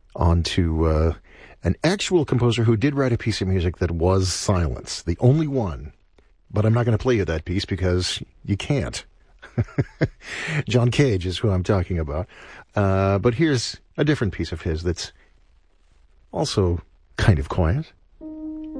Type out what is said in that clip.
onto an actual composer who did write a piece of music that was silence, the only one. But I'm not going to play you that piece because you can't. John Cage is who I'm talking about. But here's a different piece of his that's also kind of quiet.